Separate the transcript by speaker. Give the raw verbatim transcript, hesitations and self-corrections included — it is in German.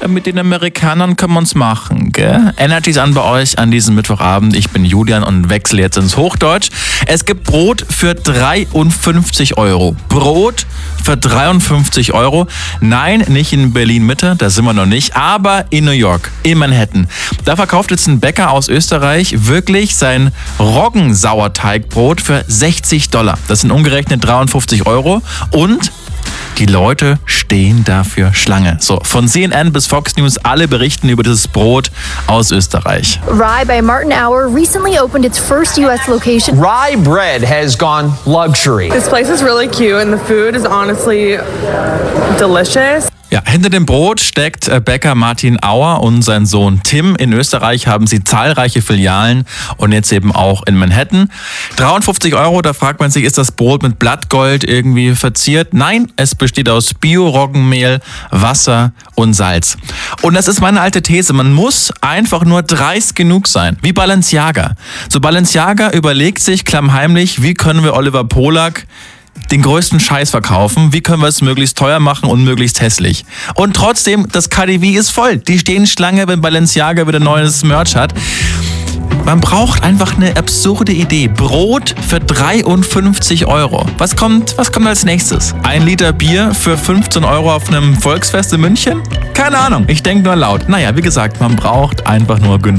Speaker 1: mit den Amerikanern können wir uns machen, gell? Energy ist an bei euch an diesem Mittwochabend. Ich bin Julian und wechsle jetzt ins Hochdeutsch. Es gibt Brot für dreiundfünfzig Euro. Brot für dreiundfünfzig Euro. Nein, nicht in Berlin-Mitte, da sind wir noch nicht, aber in New York, in Manhattan. Da verkauft jetzt ein Bäcker aus Österreich wirklich sein Roggensauerteigbrot für sechzig Dollar. Das sind umgerechnet dreiundfünfzig Euro und die Leute stehen dafür Schlange. So, von C N N bis Fox News, alle berichten über dieses Brot aus Österreich.
Speaker 2: Rye by Martin Hour recently opened its first U S location.
Speaker 3: Rye bread has gone luxury.
Speaker 4: This place is really cute and the food is honestly delicious.
Speaker 1: Ja, hinter dem Brot steckt Bäcker Martin Auer und sein Sohn Tim. In Österreich haben sie zahlreiche Filialen und jetzt eben auch in Manhattan. dreiundfünfzig Euro, da fragt man sich, ist das Brot mit Blattgold irgendwie verziert? Nein, es besteht aus Bio-Roggenmehl, Wasser und Salz. Und das ist meine alte These, man muss einfach nur dreist genug sein, wie Balenciaga. So Balenciaga überlegt sich klammheimlich, wie können wir Oliver Polak den größten Scheiß verkaufen, wie können wir es möglichst teuer machen und möglichst hässlich. Und trotzdem, das K D W ist voll. Die stehen Schlange, wenn Balenciaga wieder neues Merch hat. Man braucht einfach eine absurde Idee. Brot für dreiundfünfzig Euro. Was kommt, was kommt als nächstes? Ein Liter Bier für fünfzehn Euro auf einem Volksfest in München? Keine Ahnung, ich denke nur laut. Naja, wie gesagt, man braucht einfach nur genug.